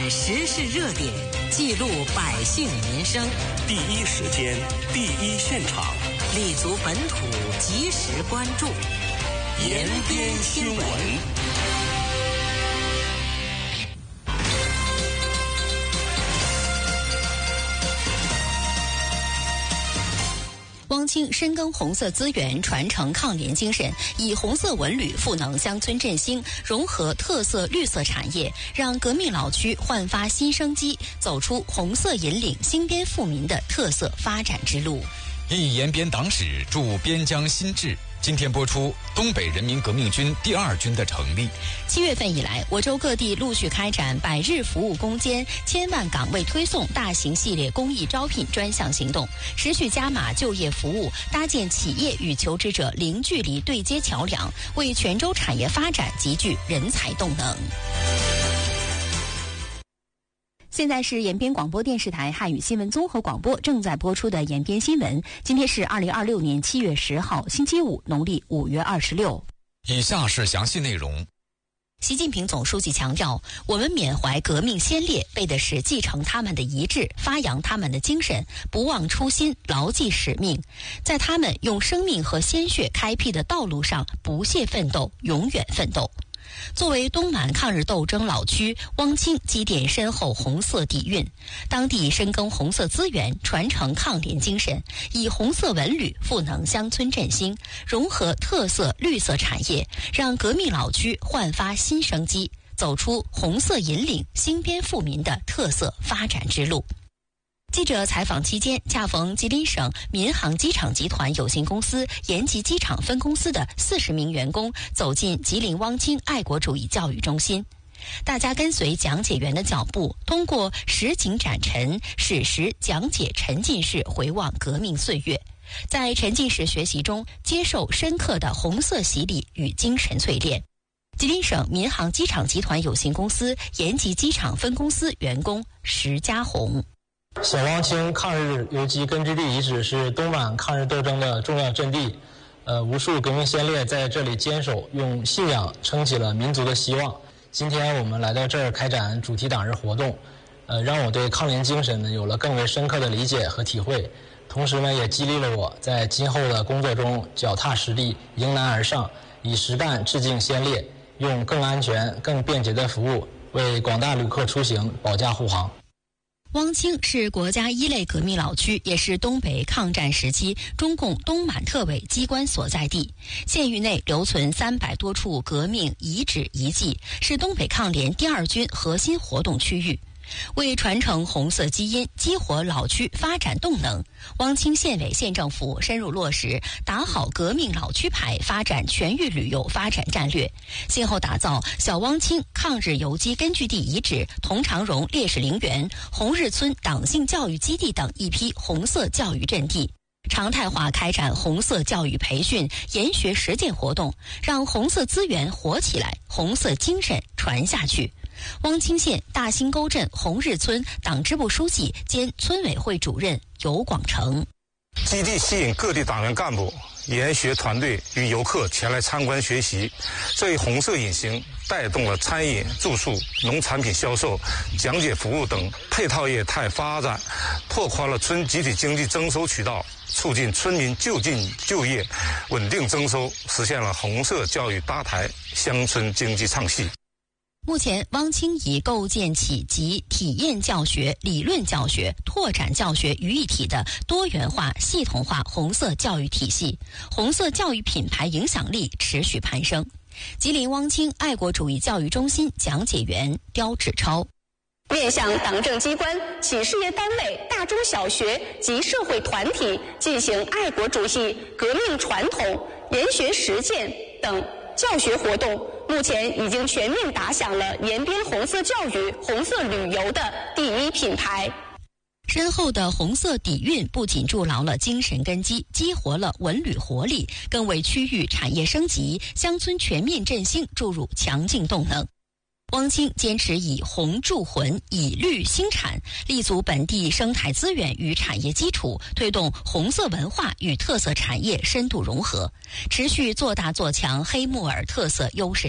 时事热点，记录百姓民生， 第一时间，第一现场， 立足本土，及时关注， 延边新闻。 汪清深耕红色资源，传承抗联精神，以红色文旅赋能乡村振兴，融合特色绿色产业，让革命老区焕发新生机，走出红色引领新边富民的特色发展之路。 忆延边党史，铸边疆新志。今天播出东北人民革命军第2军的成立。 7月份以来，我州各地陆续开展100日服务攻坚、1000万岗位推送大型系列公益招聘专项行动，持续加码就业服务，搭建企业与求职者零距离对接桥梁，为全州产业发展集聚人才动能。现在是延边广播电视台汉语新闻综合广播正在播出的延边新闻。今天是2026年7月10号，星期五，农历5月26。 以下是详细内容。 习近平总书记强调，我们缅怀革命先烈，为的是继承他们的遗志，发扬他们的精神，不忘初心，牢记使命，在他们用生命和鲜血开辟的道路上不懈奋斗，永远奋斗。作为东满抗日斗争老区，汪清积淀深厚红色底蕴，当地深耕红色资源，传承抗联精神，以红色文旅赋能乡村振兴，融合特色绿色产业，让革命老区焕发新生机，走出红色引领新边富民的特色发展之路。记者采访期间，恰逢吉林省民航机场集团有限公司延吉机场分公司的40名员工走进吉林汪清爱国主义教育中心。大家跟随讲解员的脚步，通过实景展陈、史实讲解沉浸式回望革命岁月，在沉浸式学习中接受深刻的红色洗礼与精神淬炼。吉林省民航机场集团有限公司延吉机场分公司员工石家红。 小汪清抗日游击根据地遗址是东满抗日斗争的重要阵地，无数革命先烈在这里坚守，用信仰撑起了民族的希望。今天我们来到这儿开展主题党日活动，让我对抗联精神呢有了更为深刻的理解和体会，同时呢也激励了我在今后的工作中脚踏实地，迎难而上，以实干致敬先烈，用更安全、更便捷的服务为广大旅客出行保驾护航。 汪清是国家1类革命老区，也是东北抗战时期中共东满特委机关所在地。县域内留存300多处革命遗址遗迹，是东北抗联第2军核心活动区域。为传承红色基因，激活老区发展动能，汪清县委县政府深入落实打好革命老区牌发展全域旅游发展战略，先后打造小汪清抗日游击根据地遗址、铜长荣烈士陵园、红日村党性教育基地等一批红色教育阵地，常态化开展红色教育培训、研学实践活动，让红色资源活起来，红色精神传下去。汪清县大兴沟镇红日村党支部书记兼村委会主任尤广成。 基地吸引各地党员干部、研学团队与游客前来参观学习，这一红色引行带动了餐饮、住宿、农产品销售、讲解服务等配套业态发展，拓宽了村集体经济增收渠道，促进村民就近就业、稳定增收，实现了红色教育搭台、乡村经济唱戏。 目前，汪清已构建起集体验教学、理论教学、拓展教学于一体的多元化、系统化红色教育体系，红色教育品牌影响力持续攀升。吉林汪清爱国主义教育中心讲解员刁志超。 面向党政机关、企事业单位、大中小学及社会团体进行爱国主义、革命传统、研学实践等教学活动，目前已经全面打响了延边红色教育、红色旅游的第1品牌。 深厚的红色底蕴不仅筑牢了精神根基，激活了文旅活力，更为区域产业升级、乡村全面振兴注入强劲动能。汪清坚持以红铸魂，以绿兴产，立足本地生态资源与产业基础，推动红色文化与特色产业深度融合，持续做大做强黑木耳特色优势